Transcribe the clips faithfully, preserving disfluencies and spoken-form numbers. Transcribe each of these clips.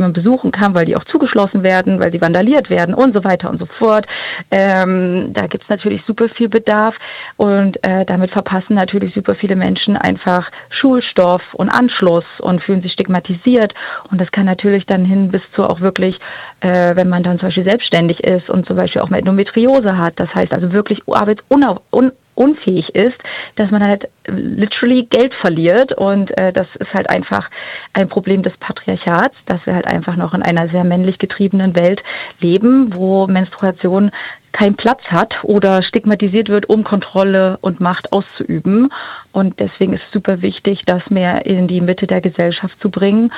man besuchen kann, weil die auch zugeschlossen werden, weil sie vandaliert werden und so weiter und so fort. Ähm, da gibt's natürlich super viel Bedarf und äh, damit verpassen natürlich super viele Menschen einfach Schulstoff und Anschluss und fühlen sich stigmatisiert. Und das kann natürlich dann hin bis zu auch wirklich, äh, wenn man dann zum Beispiel selbstständig ist und zum Beispiel auch mal Endometriose hat, das heißt also wirklich arbeitsunau- un- unfähig ist, dass man halt literally Geld verliert und äh, das ist halt einfach ein Problem des Patriarchats, dass wir halt einfach noch in einer sehr männlich getriebenen Welt leben, wo Menstruation keinen Platz hat oder stigmatisiert wird, um Kontrolle und Macht auszuüben. Und deswegen ist es super wichtig, das mehr in die Mitte der Gesellschaft zu bringen,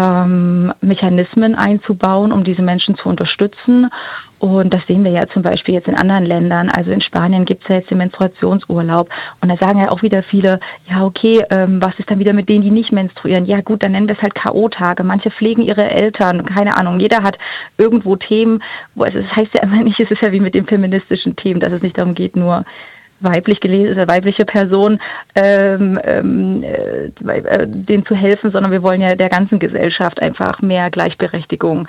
ähm, Mechanismen einzubauen, um diese Menschen zu unterstützen. Und das sehen wir ja zum Beispiel jetzt in anderen Ländern. Also in Spanien gibt es ja jetzt den Menstruationsurlaub. Und da sagen ja auch wieder viele, ja okay, ähm, was ist dann wieder mit denen, die nicht menstruieren? Ja gut, dann nennen wir es halt K O-Tage. Manche pflegen ihre Eltern, keine Ahnung. Jeder hat irgendwo Themen, wo es, es heißt ja immer nicht, es ist ja wie mit den feministischen Themen, dass es nicht darum geht, nur weiblich gelesene, weibliche Person ähm, ähm, äh, denen zu helfen, sondern wir wollen ja der ganzen Gesellschaft einfach mehr Gleichberechtigung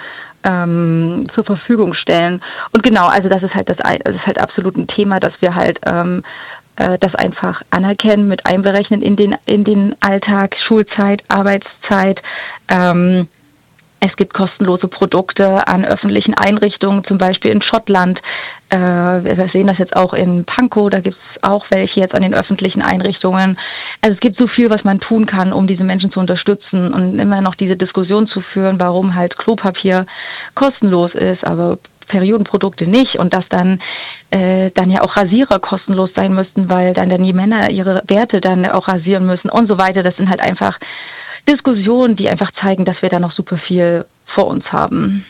ähm, zur Verfügung stellen. Und genau, also das ist halt das, das ist halt absolut ein Thema, dass wir halt ähm, äh, das einfach anerkennen, mit einberechnen in den in den Alltag, Schulzeit, Arbeitszeit. Ähm, Es gibt kostenlose Produkte an öffentlichen Einrichtungen, zum Beispiel in Schottland. Äh, wir sehen das jetzt auch in Pankow, da gibt es auch welche jetzt an den öffentlichen Einrichtungen. Also es gibt so viel, was man tun kann, um diese Menschen zu unterstützen und immer noch diese Diskussion zu führen, warum halt Klopapier kostenlos ist, aber Periodenprodukte nicht und dass dann äh, dann ja auch Rasierer kostenlos sein müssten, weil dann, dann die Männer ihre Werte dann auch rasieren müssen und so weiter. Das sind halt einfach Diskussionen, die einfach zeigen, dass wir da noch super viel vor uns haben.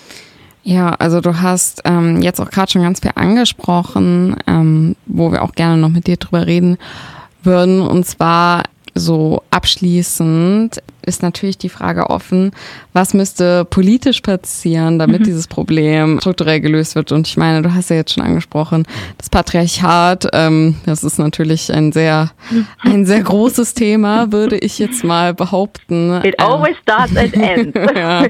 Ja, also du hast ähm, jetzt auch gerade schon ganz viel angesprochen, ähm, wo wir auch gerne noch mit dir drüber reden würden. Und zwar so abschließend ist natürlich die Frage offen, was müsste politisch passieren, damit mhm. dieses Problem strukturell gelöst wird? Und ich meine, du hast ja jetzt schon angesprochen, das Patriarchat, ähm, das ist natürlich ein sehr, ein sehr großes Thema, würde ich jetzt mal behaupten. It ähm, always starts and ends. ja.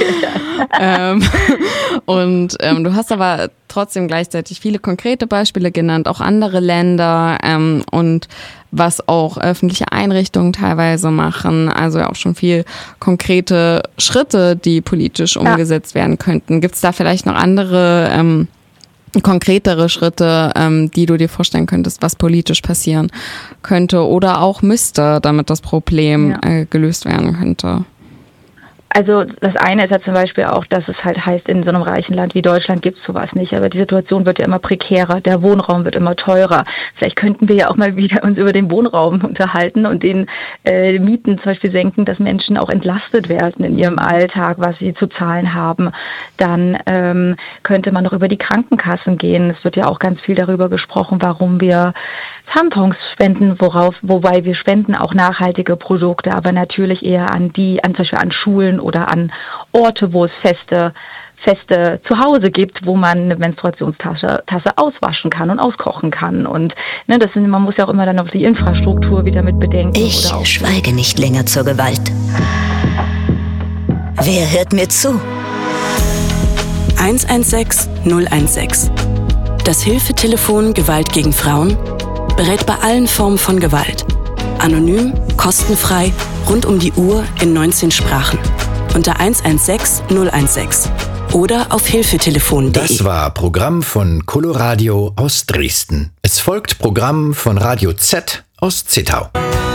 ähm, und ähm, du hast aber trotzdem gleichzeitig viele konkrete Beispiele genannt, auch andere Länder ähm, und was auch öffentliche Einrichtungen teilweise machen, also auch schon viel konkrete Schritte, die politisch umgesetzt ja. werden könnten. Gibt es da vielleicht noch andere ähm, konkretere Schritte, ähm, die du dir vorstellen könntest, was politisch passieren könnte oder auch müsste, damit das Problem ja. äh, gelöst werden könnte? Also das eine ist ja zum Beispiel auch, dass es halt heißt, in so einem reichen Land wie Deutschland gibt es sowas nicht. Aber die Situation wird ja immer prekärer, der Wohnraum wird immer teurer. Vielleicht könnten wir ja auch mal wieder uns über den Wohnraum unterhalten und den äh, Mieten zum Beispiel senken, dass Menschen auch entlastet werden in ihrem Alltag, was sie zu zahlen haben. Dann ähm, könnte man noch über die Krankenkassen gehen. Es wird ja auch ganz viel darüber gesprochen, warum wir Tampons spenden, worauf, wobei wir spenden auch nachhaltige Produkte, aber natürlich eher an die, an zum Beispiel an Schulen oder an Orte, wo es feste, feste Zuhause gibt, wo man eine Menstruationstasse Tasse auswaschen kann und auskochen kann. Und ne, das sind, man muss ja auch immer dann noch die Infrastruktur wieder mit bedenken. Ich oder auch schweige nicht länger zur Gewalt. Wer hört mir zu? eins eins sechs null eins sechs. Das Hilfetelefon Gewalt gegen Frauen berät bei allen Formen von Gewalt. Anonym, kostenfrei, rund um die Uhr in neunzehn Sprachen. Unter eins eins sechs null eins sechs oder auf hilfetelefon punkt de. Das war Programm von Coloradio aus Dresden. Es folgt Programm von Radio Z aus Zittau.